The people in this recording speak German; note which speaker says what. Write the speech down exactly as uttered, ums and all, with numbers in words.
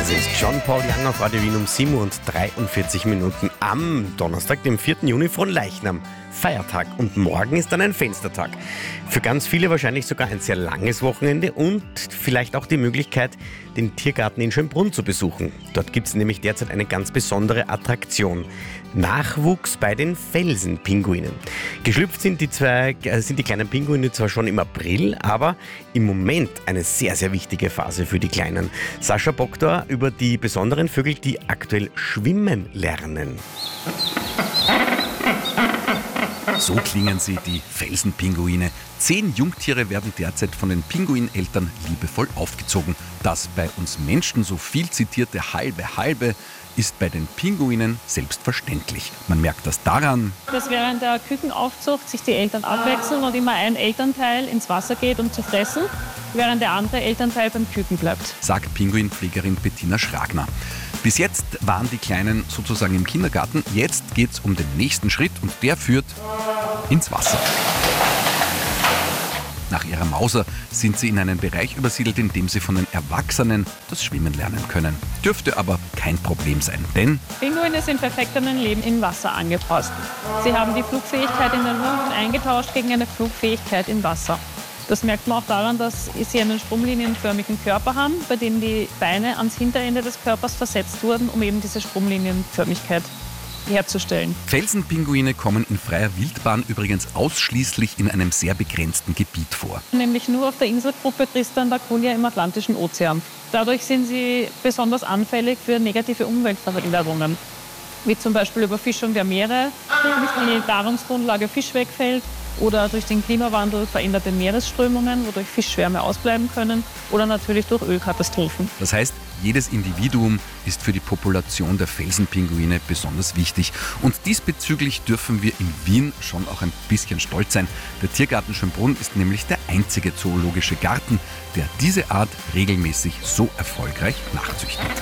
Speaker 1: Das ist John Paul Young auf Radio Wien um sieben Uhr und dreiundvierzig Minuten am Donnerstag, dem vierten Juni, von Leichnam. Feiertag, und morgen ist dann ein Fenstertag. Für ganz viele wahrscheinlich sogar ein sehr langes Wochenende und vielleicht auch die Möglichkeit, den Tiergarten in Schönbrunn zu besuchen. Dort gibt es nämlich derzeit eine ganz besondere Attraktion. Nachwuchs bei den Felsenpinguinen. Geschlüpft sind die, zwei, äh, sind die kleinen Pinguine zwar schon im April, aber im Moment eine sehr, sehr wichtige Phase für die Kleinen. Sascha Bogdor über die besonderen Vögel, die aktuell schwimmen lernen.
Speaker 2: So klingen sie, die Felsenpinguine. Zehn Jungtiere werden derzeit von den Pinguineltern liebevoll aufgezogen. Das bei uns Menschen so viel zitierte halbe halbe ist bei den Pinguinen selbstverständlich. Man merkt das daran,
Speaker 3: dass während der Kükenaufzucht sich die Eltern abwechseln und immer ein Elternteil ins Wasser geht, um zu fressen, während der andere Elternteil beim Küken bleibt,
Speaker 2: sagt Pinguinpflegerin Bettina Schragner. Bis jetzt waren die Kleinen sozusagen im Kindergarten. Jetzt geht's um den nächsten Schritt und der führt ins Wasser. Nach ihrer Mauser sind sie in einen Bereich übersiedelt, in dem sie von den Erwachsenen das Schwimmen lernen können. Dürfte aber kein Problem sein, denn
Speaker 3: Pinguine sind perfekt an ein Leben im Wasser angepasst. Sie haben die Flugfähigkeit in der Luft eingetauscht gegen eine Flugfähigkeit im Wasser. Das merkt man auch daran, dass sie einen stromlinienförmigen Körper haben, bei dem die Beine ans Hinterende des Körpers versetzt wurden, um eben diese Stromlinienförmigkeit herzustellen.
Speaker 2: Felsenpinguine kommen in freier Wildbahn übrigens ausschließlich in einem sehr begrenzten Gebiet vor.
Speaker 3: Nämlich nur auf der Inselgruppe Tristan da Cunha im Atlantischen Ozean. Dadurch sind sie besonders anfällig für negative Umweltveränderungen, wie zum Beispiel Überfischung der Meere, wenn die Nahrungsgrundlage Fisch wegfällt, oder durch den Klimawandel veränderte Meeresströmungen, wodurch Fischschwärme ausbleiben können, oder natürlich durch Ölkatastrophen.
Speaker 2: Das heißt, jedes Individuum ist für die Population der Felsenpinguine besonders wichtig. Und diesbezüglich dürfen wir in Wien schon auch ein bisschen stolz sein. Der Tiergarten Schönbrunn ist nämlich der einzige zoologische Garten, der diese Art regelmäßig so erfolgreich nachzüchtet.